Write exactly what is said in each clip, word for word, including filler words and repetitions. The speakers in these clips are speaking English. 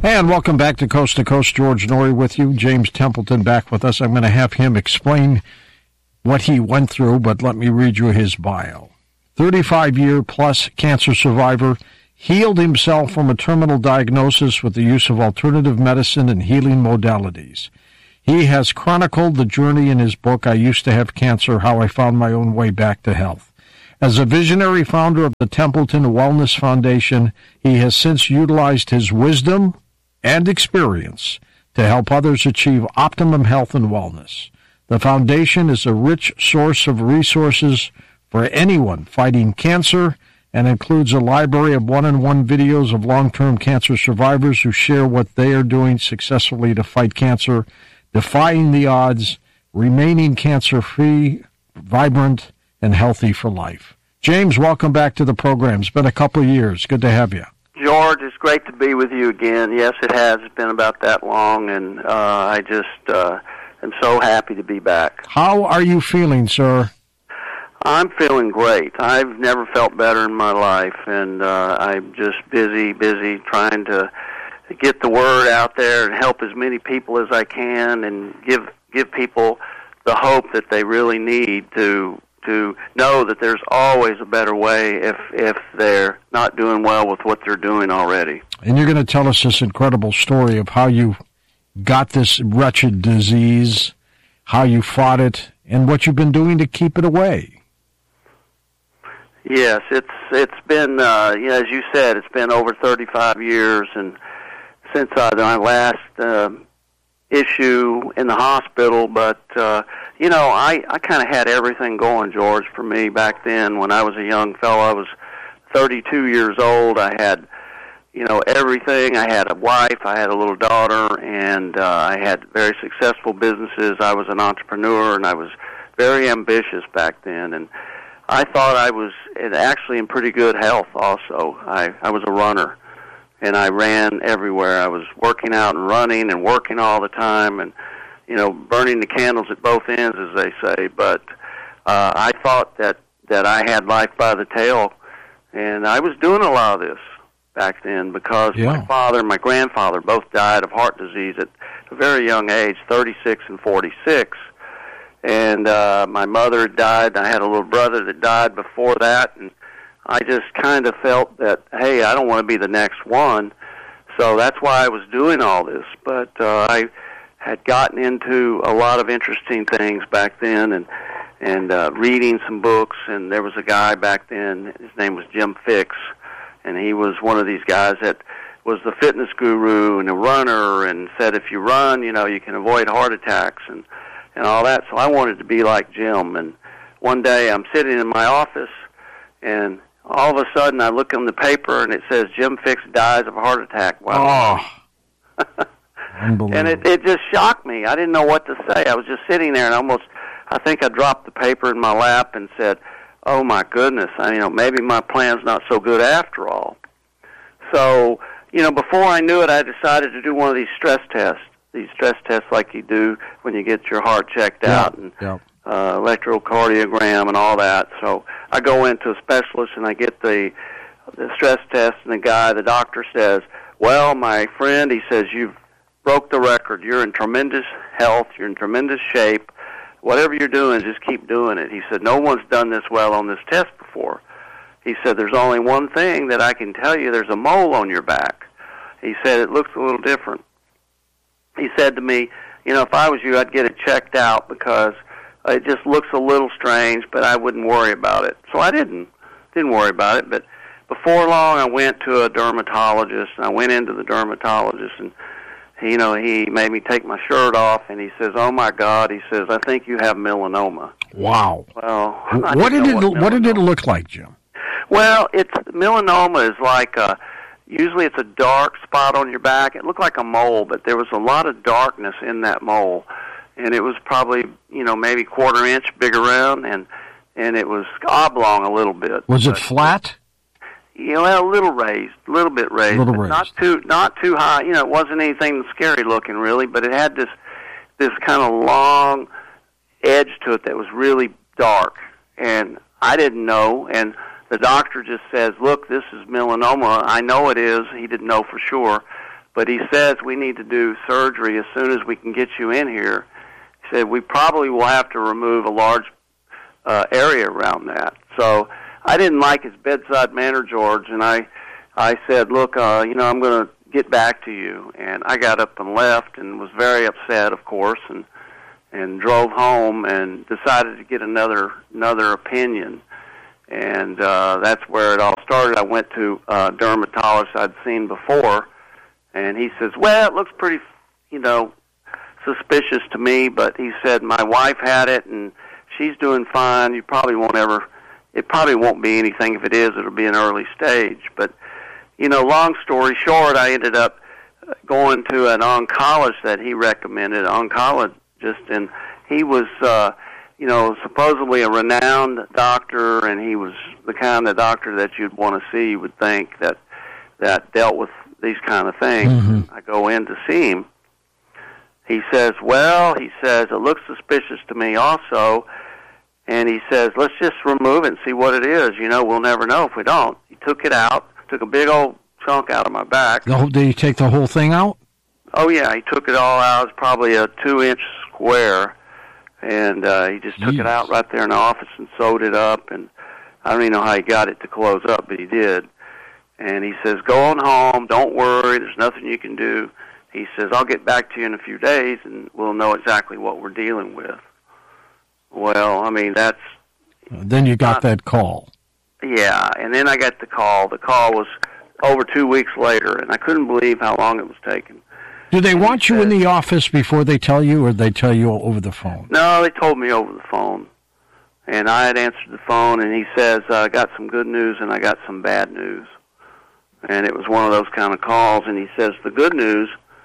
And welcome back to Coast to Coast. George Noory with you. James Templeton back with us. I'm going to have him explain what he went through, but let me read you his bio. thirty-five-year-plus cancer survivor, healed himself from a terminal diagnosis with the use of alternative medicine and healing modalities. He has chronicled the journey in his book, I Used to Have Cancer, How I Found My Own Way Back to Health. As a visionary founder of the Templeton Wellness Foundation, he has since utilized his wisdom and experience to help others achieve optimum health and wellness. The foundation is a rich source of resources for anyone fighting cancer and includes a library of one-on-one videos of long-term cancer survivors who share what they are doing successfully to fight cancer, defying the odds, remaining cancer-free, vibrant, and healthy for life. James, welcome back to the program. It's been a couple of years. Good to have you. George, it's great to be with you again. Yes, it has. It's been about that long, and uh, I just uh, am so happy to be back. How are you feeling, sir? I'm feeling great. I've never felt better in my life, and uh, I'm just busy, busy trying to get the word out there and help as many people as I can and give give people the hope that they really need to to know that there's always a better way if if they're not doing well with what they're doing already. And you're going to tell us this incredible story of how you got this wretched disease, how you fought it, and what you've been doing to keep it away. Yes, it's it's been, uh, you know, as you said, it's been over thirty-five years, and since uh, my last uh, issue in the hospital, but, uh, you know, I, I kind of had everything going, George, for me back then when I was a young fellow. I was thirty-two years old. I had, you know, everything. I had a wife. I had a little daughter, and uh, I had very successful businesses. I was an entrepreneur, and I was very ambitious back then, and I thought I was actually in pretty good health also. I, I was a runner, and I ran everywhere. I was working out and running and working all the time and, you know, burning the candles at both ends, as they say. But uh, I thought that, that I had life by the tail, and I was doing a lot of this back then because yeah. my father and my grandfather both died of heart disease at a very young age, thirty-six and forty-six. And uh, my mother died, and I had a little brother that died before that, and I just kind of felt that, hey, I don't want to be the next one, so that's why I was doing all this. But uh, I had gotten into a lot of interesting things back then, and and uh, reading some books, and there was a guy back then, his name was Jim Fixx, and he was one of these guys that was the fitness guru and a runner, and said if you run, you know, you can avoid heart attacks, and and all that. So I wanted to be like Jim. And one day I'm sitting in my office, and all of a sudden I look in the paper, and it says Jim Fixx dies of a heart attack. Wow. Oh, unbelievable. And it, it just shocked me. I didn't know what to say. I was just sitting there, and almost, I think I dropped the paper in my lap and said, oh, my goodness, I, you know, maybe my plan's not so good after all. So, you know, before I knew it, I decided to do one of these stress tests. These stress tests like you do when you get your heart checked yeah, out and yeah. uh, electrocardiogram and all that. So I go into a specialist and I get the the stress test, and the guy, the doctor says, well, my friend, he says, you've broke the record. You're in tremendous health. You're in tremendous shape. Whatever you're doing, just keep doing it. He said, no one's done this well on this test before. He said, there's only one thing that I can tell you. There's a mole on your back. He said, it looks a little different. He said to me, you know, if I was you, I'd get it checked out because it just looks a little strange, but I wouldn't worry about it. So I didn't, didn't worry about it. But before long, I went to a dermatologist, and I went into the dermatologist, and, he, you know, he made me take my shirt off, and he says, oh, my God, he says, I think you have melanoma. Wow. Well, what did it what, what did it look like, Jim? Well, it's melanoma is like a... Usually it's a dark spot on your back. It looked like a mole, but there was a lot of darkness in that mole. And it was probably, you know, maybe quarter inch big around, and and it was oblong a little bit. Was it flat? You know, a little raised, a little bit raised. Little but raised. Not too, not too high. You know, it wasn't anything scary looking, really, but it had this, this kind of long edge to it that was really dark. And I didn't know, and the doctor just says, look, this is melanoma. I know it is. He didn't know for sure. but he says we need to do surgery as soon as we can get you in here. He said we probably will have to remove a large uh, area around that. So I didn't like his bedside manner, George, and I, I said, look, uh, you know, I'm going to get back to you. And I got up and left and was very upset, of course, and and drove home and decided to get another another opinion. And uh, that's where it all started. I went to a uh, dermatologist I'd seen before, and he says, well, it looks pretty, you know, suspicious to me, but he said, my wife had it, and she's doing fine. You probably won't ever, it probably won't be anything. If it is, it'll be an early stage. But, you know, long story short, I ended up going to an oncologist that he recommended, oncologist, and he was, uh, you know, supposedly a renowned doctor, and he was the kind of doctor that you'd want to see, you would think, that that dealt with these kind of things. Mm-hmm. I go in to see him. He says, well, he says, it looks suspicious to me also, and he says, let's just remove it and see what it is. You know, we'll never know if we don't. He took it out, took a big old chunk out of my back. Oh, did he take the whole thing out? Oh, yeah, he took it all out. It's probably a two-inch square. And uh, he just took Jeez. it out right there in the office and sewed it up. And I don't even know how he got it to close up, but he did. And he says, go on home. Don't worry. There's nothing you can do. He says, I'll get back to you in a few days, and we'll know exactly what we're dealing with. Well, I mean, that's... Then you got not, that call. Yeah, and then I got the call. The call was over two weeks later, and I couldn't believe how long it was taking. Do they want you in the office before they tell you, or they tell you over the phone? No, they told me over the phone. And I had answered the phone, and he says, uh, I got some good news and I got some bad news. And it was one of those kind of calls, and he says, the good news,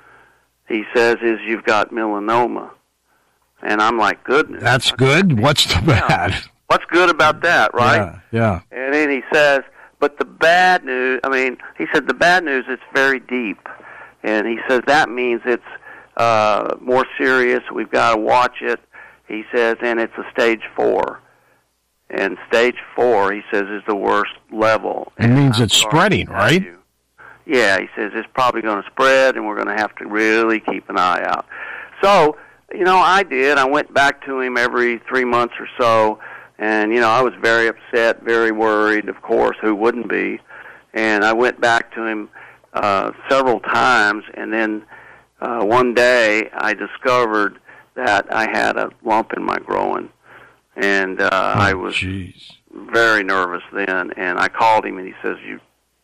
he says, is you've got melanoma. And I'm like, good news. That's good? What's the bad? Yeah. What's good about that, right? Yeah, yeah. And then he says, but the bad news, I mean, he said, the bad news, it's very deep. And he says that means it's uh, more serious. We've got to watch it. He says, and it's a stage four. And stage four, he says, is the worst level. It means it's spreading, right? You. Yeah, he says it's probably going to spread, and we're going to have to really keep an eye out. So, you know, I did. I went back to him every three months or so, and, you know, I was very upset, very worried, of course, who wouldn't be. And I went back to him Uh, several times, and then uh, one day I discovered that I had a lump in my groin, and uh, oh, I was geez. very nervous then. And I called him, and he says, "You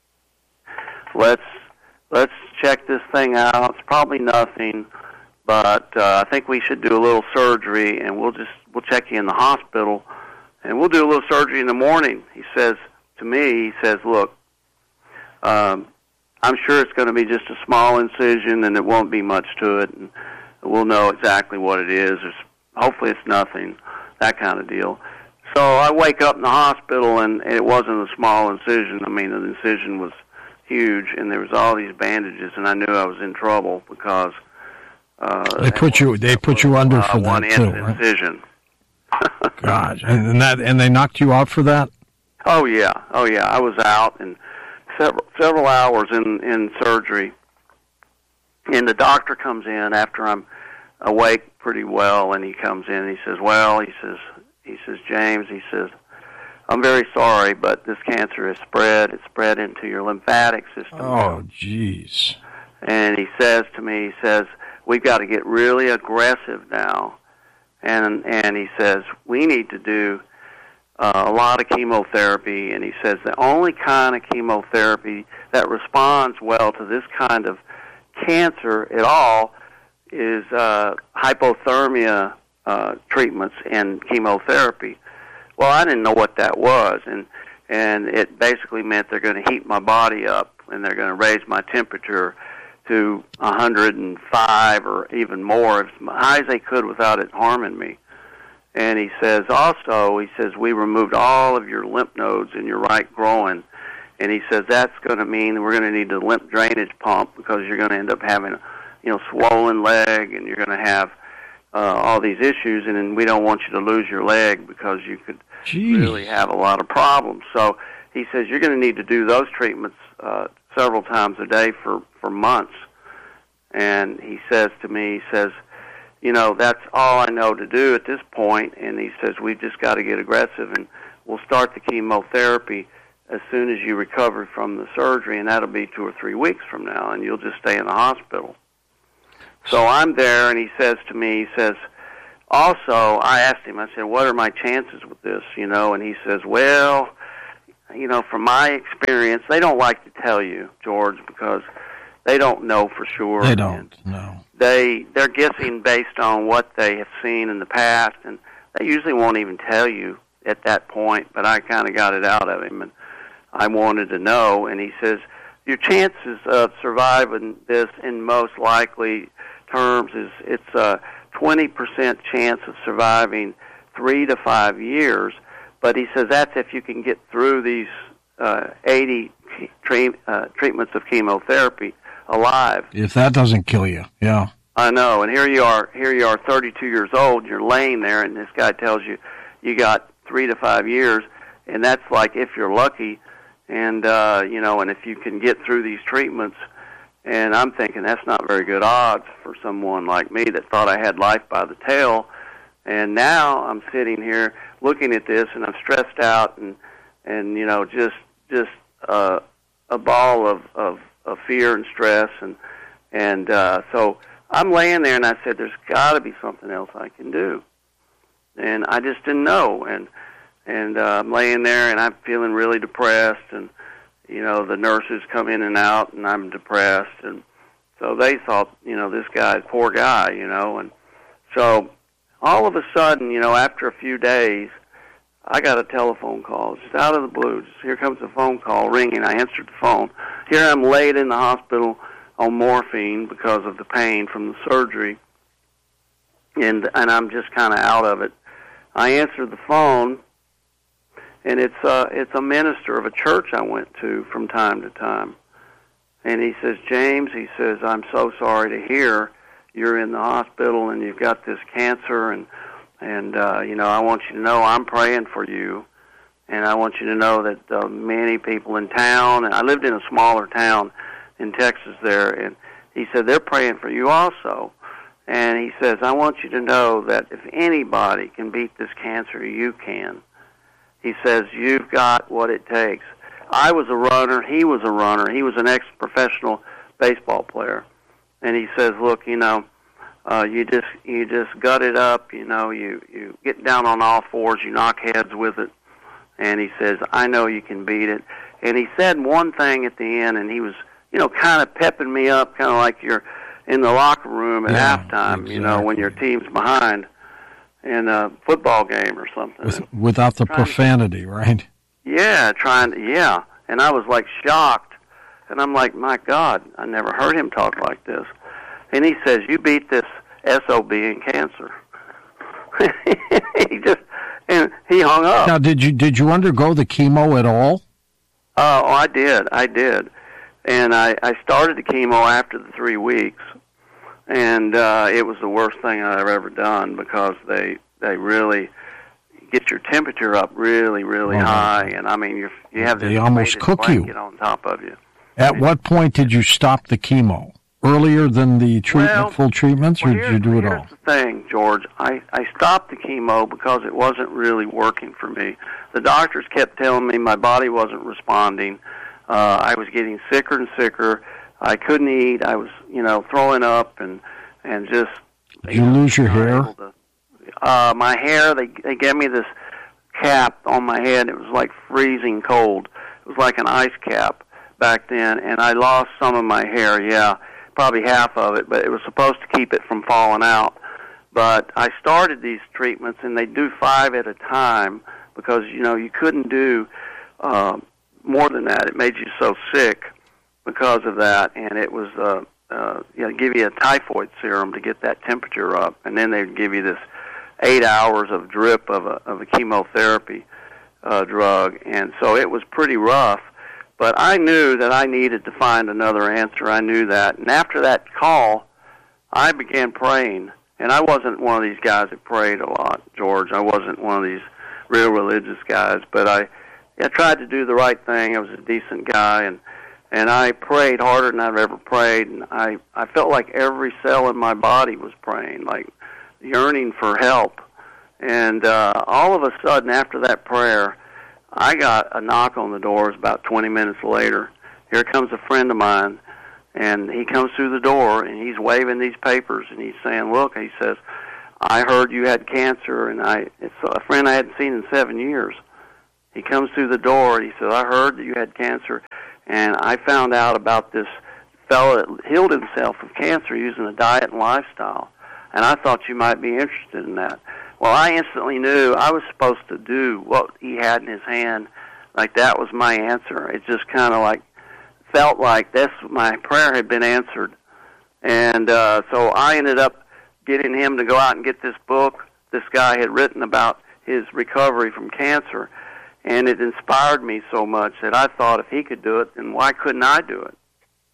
let's let's check this thing out. It's probably nothing, but uh, I think we should do a little surgery, and we'll just we'll check you in the hospital, and we'll do a little surgery in the morning." He says to me, he says, "Look." Um, I'm sure it's going to be just a small incision, and it won't be much to it, and we'll know exactly what it is. It's, hopefully it's nothing, that kind of deal. So I wake up in the hospital, and it wasn't a small incision. I mean, the incision was huge, and there was all these bandages, and I knew I was in trouble because uh, they put you they put you under for that too, right? Incision. God, and that and they knocked you out for that? Oh yeah, oh yeah. I was out and. Several, several hours in, in surgery, and the doctor comes in after I'm awake pretty well, and he comes in and he says, well, he says, he says, James, he says, I'm very sorry, but this cancer has spread. It's spread into your lymphatic system. Oh, jeez. And he says to me, he says, we've got to get really aggressive now. And, and he says, we need to do Uh, a lot of chemotherapy, and he says the only kind of chemotherapy that responds well to this kind of cancer at all is uh, hypothermia uh, treatments and chemotherapy. Well, I didn't know what that was, and and it basically meant they're going to heat my body up, and they're going to raise my temperature to one hundred five or even more, as high as they could without it harming me. And he says also, he says, we removed all of your lymph nodes in your right groin. And he says that's going to mean we're going to need a lymph drainage pump because you're going to end up having a, you know, swollen leg, and you're going to have uh, all these issues. And then we don't want you to lose your leg because you could Jeez. really have a lot of problems. So he says you're going to need to do those treatments uh, several times a day for, for months. And he says to me, he says, you know, that's all I know to do at this point. And he says, we've just got to get aggressive, and we'll start the chemotherapy as soon as you recover from the surgery, and that'll be two or three weeks from now, and you'll just stay in the hospital. So I'm there, and he says to me, he says, also, I asked him, I said, what are my chances with this, you know? And he says, well, you know, from my experience, they don't like to tell you, George, because they don't know for sure. They don't, no. They, they're guessing based on what they have seen in the past, and they usually won't even tell you at that point, but I kind of got it out of him, and I wanted to know. And he says, your chances of surviving this in most likely terms is it's a twenty percent chance of surviving three to five years, but he says that's if you can get through these uh, eighty tre- uh, treatments of chemotherapy alive. If that doesn't kill you, yeah. I know, and here you are, here you are, thirty-two years old, you're laying there, and this guy tells you you got three to five years, and that's like if you're lucky, and, uh, you know, and if you can get through these treatments. And I'm thinking that's not very good odds for someone like me that thought I had life by the tail. And now I'm sitting here looking at this, and I'm stressed out, and and you know just just uh, a ball of, of of fear and stress, and and uh, so I'm laying there, and I said, "There's got to be something else I can do," and I just didn't know, and and uh, I'm laying there, and I'm feeling really depressed, and you know, the nurses come in and out, and I'm depressed. And so they thought, you know, this guy, poor guy, you know. And so all of a sudden, you know, after a few days, I got a telephone call, just out of the blue. Just here comes a phone call ringing. I answered the phone. Here I'm laid in the hospital on morphine because of the pain from the surgery, and and I'm just kind of out of it. I answered the phone, and it's uh, it's a minister of a church I went to from time to time. And he says, James, he says, I'm so sorry to hear you're in the hospital and you've got this cancer, and, and uh, you know, I want you to know I'm praying for you, and I want you to know that uh, many people in town, and I lived in a smaller town in Texas there, and he said, they're praying for you also. And he says, I want you to know that if anybody can beat this cancer, you can. He says, you've got what it takes. I was a runner. He was a runner. He was an ex-professional baseball player. And he says, look, you know, uh, you just you just gut it up. You know, you, you get down on all fours. You knock heads with it. And he says, I know you can beat it. And he said one thing at the end, and he was, you know, kind of pepping me up, kind of like you're in the locker room at yeah, halftime, exactly. You know, when your team's behind in a football game or something. With, without the profanity, to, right? Yeah, trying to, yeah. And I was, like, shocked. And I'm like, my God, I never heard him talk like this. And he says, you beat this S O B in cancer. He just, and he hung up. Now, did you did you undergo the chemo at all? Uh, oh, I did. I did. And I, I started the chemo after the three weeks. And uh, it was the worst thing I've ever done because they they really get your temperature up really, really oh, high. And, I mean, you you have this they almost cook you on top of you. At what point did you stop the chemo? Earlier than the treatment, well, full treatments, or well, did you do it all? Here's the thing, George. I, I stopped the chemo because it wasn't really working for me. The doctors kept telling me my body wasn't responding. Uh, I was getting sicker and sicker. I couldn't eat. I was, you know, throwing up and and just. Did you, you know, lose your hair? To, uh, my hair. They they gave me this cap on my head. It was like freezing cold. It was like an ice cap back then, and I lost some of my hair. Yeah, probably half of it, but it was supposed to keep it from falling out. But I started these treatments, and they do five at a time because you know you couldn't do uh, more than that. It made you so sick because of that, and it was uh, uh, you know, give you a typhoid serum to get that temperature up, and then they'd give you this eight hours of drip of a, of a chemotherapy uh, drug, and so it was pretty rough. But I knew that I needed to find another answer. I knew that, and after that call, I began praying, and I wasn't one of these guys that prayed a lot, George. I wasn't one of these real religious guys, but I, I tried to do the right thing. I was a decent guy, and And I prayed harder than I've ever prayed, and I, I felt like every cell in my body was praying, like yearning for help. And uh, all of a sudden, after that prayer, I got a knock on the door. It was about twenty minutes later. Here comes a friend of mine, and he comes through the door, and he's waving these papers, and he's saying, look, he says, I heard you had cancer, and I it's a friend I hadn't seen in seven years. He comes through the door, and he says, I heard that you had cancer, and I found out about this fellow that healed himself of cancer using a diet and lifestyle, and I thought you might be interested in that. Well, I instantly knew I was supposed to do what he had in his hand, like that was my answer. It just kind of like felt like this, my prayer had been answered. And uh, so I ended up getting him to go out and get this book this guy had written about his recovery from cancer, and it inspired me so much that I thought if he could do it, then why couldn't I do it?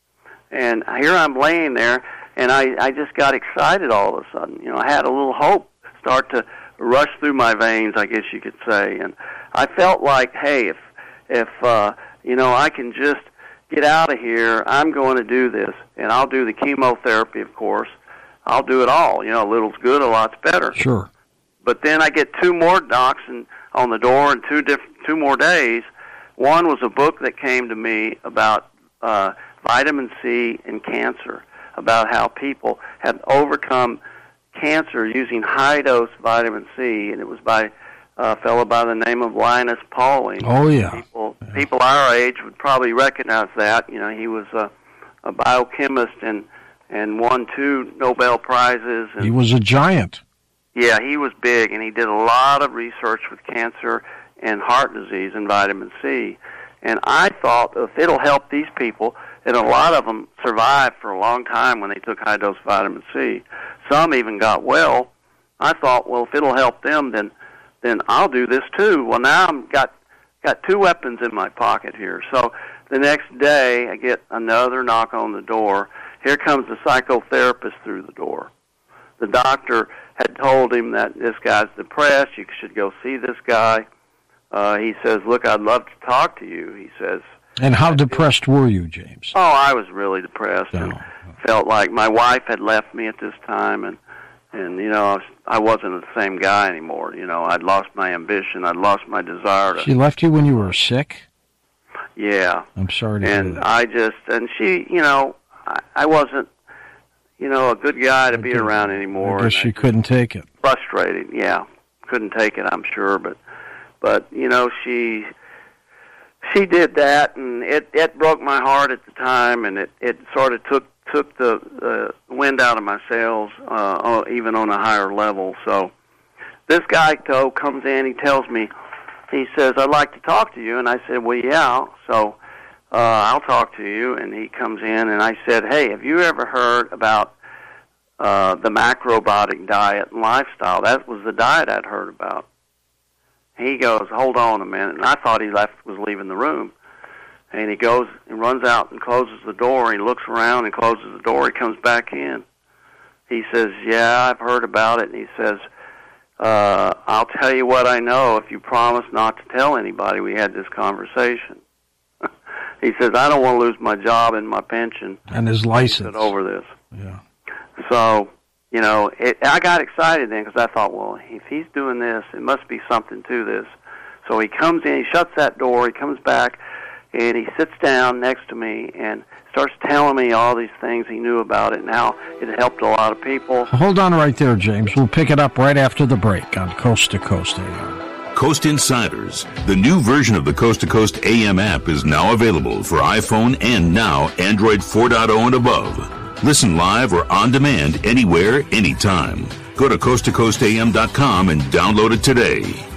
And here I'm laying there, and I, I just got excited all of a sudden. You know, I had a little hope start to rush through my veins, I guess you could say. And I felt like, hey, if, if uh, you know, I can just get out of here, I'm going to do this. And I'll do the chemotherapy, of course. I'll do it all. You know, a little's good, a lot's better. Sure. But then I get two more knocks and, on the door in two, diff- two more days. One was a book that came to me about uh, vitamin C and cancer, about how people have overcome cancer using high-dose vitamin C, and it was by a fellow by the name of Linus Pauling. Oh, yeah. People, yeah. people our age would probably recognize that. You know, he was a, a biochemist and, and won two Nobel Prizes. And, he was a giant. Yeah, he was big, and he did a lot of research with cancer and heart disease and vitamin C. And I thought if it'll help these people, and a lot of them survived for a long time when they took high-dose vitamin C. Some even got well. I thought, well, if it'll help them, then then I'll do this too. Well, now I've got, got two weapons in my pocket here. So the next day, I get another knock on the door. Here comes the psychotherapist through the door. The doctor had told him that this guy's depressed. You should go see this guy. Uh, he says, look, I'd love to talk to you. He says. And how depressed were you, James? Oh, I was really depressed No. and felt like my wife had left me at this time, and, and you know, I, was, I wasn't the same guy anymore. You know, I'd lost my ambition. I'd lost my desire to... She left you when you were sick? Yeah. I'm sorry to hear And that. I just, and she, you know, I, I wasn't, you know, a good guy to be Okay. around anymore. I guess she couldn't take it. Frustrated, yeah. Couldn't take it, I'm sure, but, but you know, she... She did that, and it, it broke my heart at the time, and it, it sort of took took the uh, wind out of my sails, uh, even on a higher level. So this guy, though, comes in, he tells me, he says, I'd like to talk to you. And I said, well, yeah, so uh, I'll talk to you. And he comes in, and I said, hey, have you ever heard about uh, the macrobiotic diet and lifestyle? That was the diet I'd heard about. He goes, hold on a minute, and I thought he left was leaving the room. And he goes and runs out and closes the door. He looks around and closes the door. He comes back in. He says, yeah, I've heard about it. And he says, uh, I'll tell you what I know if you promise not to tell anybody we had this conversation. He says, I don't want to lose my job and my pension. And his license. Over this. Yeah. So... You know, it, I got excited then because I thought, well, if he's doing this, it must be something to this. So he comes in, he shuts that door, he comes back, and he sits down next to me and starts telling me all these things he knew about it and how it helped a lot of people. Hold on right there, James. We'll pick it up right after the break on Coast to Coast A M. Coast Insiders. The new version of the Coast to Coast A M app is now available for iPhone and now Android four point oh and above. Listen live or on demand anywhere, anytime. Go to coast to coast a m dot com and download it today.